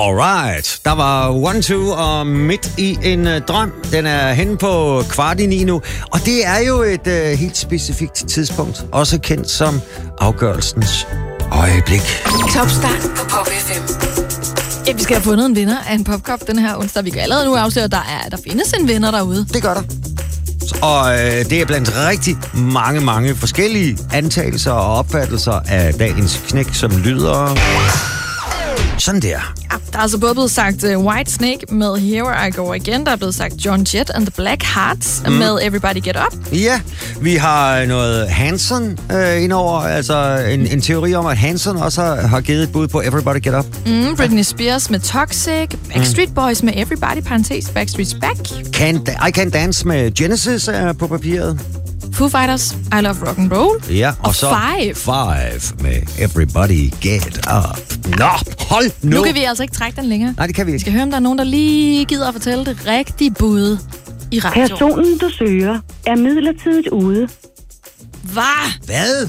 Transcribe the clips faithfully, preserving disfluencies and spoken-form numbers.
Alright, der var One Two og Midt i en uh, drøm. Den er henne på kvart i ni nu. Og det er jo et uh, helt specifikt tidspunkt, også kendt som afgørelsens øjeblik. Topstart på Pop F M. Ja, vi skal have fundet en vinder af en popcup den her onsdag. Vi kan allerede nu afsløre, at der, er, der findes en vinder derude. Det gør der. Og øh, det er blandt rigtig mange, mange forskellige antagelser og opfattelser af dagens knæk, som lyder sådan der. Ja, der er altså både blevet sagt uh, White Snake med Here I Go Again. Der er blevet sagt John Jett and the Black Hearts mm. med Everybody Get Up. Ja, vi har noget Hanson øh, indover. Altså en, en teori om, at Hanson også har, har givet et bud på Everybody Get Up. Mm, Britney Spears med Toxic. Backstreet mm. Boys med Everybody, parentes, Backstreet's Back. Can, I Can Dance med Genesis er på papiret. Foo Fighters, I Love Rock and Roll. Ja, og, og så Five. Five med Everybody Get Up. Nå, hold nu. Nu kan vi altså ikke trække den længere. Nej, det kan vi ikke. Vi skal høre, om der er nogen, der lige gider at fortælle det rigtige bud i radio. Personen, du søger, er midlertidigt ude. Hvad? Hvad?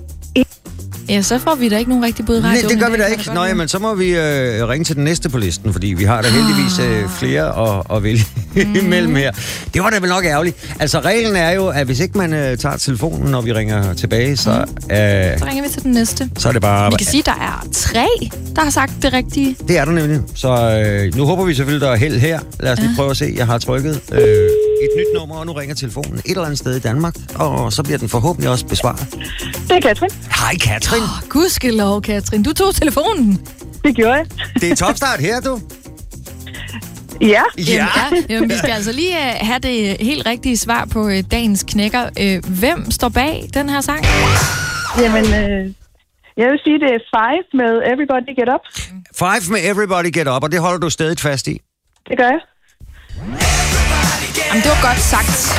Ja, så får vi da ikke nogen rigtig bud i radioen. Nej, det gør vi da ikke. Nå, jamen, så må vi øh, ringe til den næste på listen, fordi vi har da heldigvis øh, flere at, at vælge mm. imellem her. Det var da vel nok ærgerligt. Altså, reglen er jo, at hvis ikke man øh, tager telefonen, når vi ringer tilbage, så... Øh, så ringer vi til den næste. Så er det bare... Vi kan sige, at der er tre, der har sagt det rigtige. Det er der nemlig. Så øh, nu håber vi selvfølgelig, der er held her. Lad os lige ja. prøve at se. Jeg har trykket øh, et nyt nummer, og nu ringer telefonen et eller andet sted i Danmark, og så bliver den forhåbentlig også besvaret. Det er Katrin. Hej, Katrin. Oh, gudskelov, Katrin. Du tog telefonen. Det gjorde jeg. Det er Topstart her, du. Ja. Ja. Jamen, ja. Jamen, vi skal altså lige uh, have det helt rigtige svar på uh, dagens knækker. Uh, hvem står bag den her sang? Jamen, øh, jeg vil sige, det er Five med Everybody Get Up. Five med Everybody Get Up, og det holder du stadig fast i? Det gør jeg. Jamen, det var godt sagt.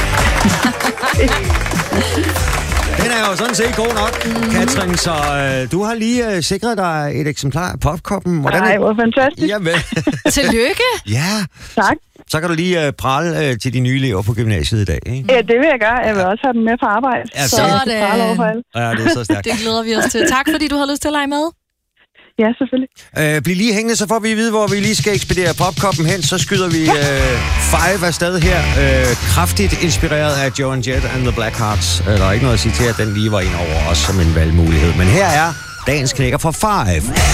Den er jo sådan set god nok, mm. Katrin, så øh, du har lige øh, sikret dig et eksemplar af popkoppen. Nej, hvor fantastisk. Jamen. Tillykke. Ja. Tak. Så kan du lige øh, prale øh, til de nye elever på gymnasiet i dag, ikke? Ja, det vil jeg gøre. Jeg vil også have dem med på arbejde. Ja, så er det... Ja, det er så stærkt. Det glæder vi os til. Tak, fordi du har lyst til at lege med. Ja, selvfølgelig. Øh, bliv lige hængende, så får vi at vide, hvor vi lige skal ekspedere popkoppen hen. Så skyder vi øh, Five afsted her. Øh, kraftigt inspireret af Joan Jett and the Black Hearts. Øh, der er ikke noget at sige til, at den lige var ind over os som en valgmulighed. Men her er dagens knækker fra Five.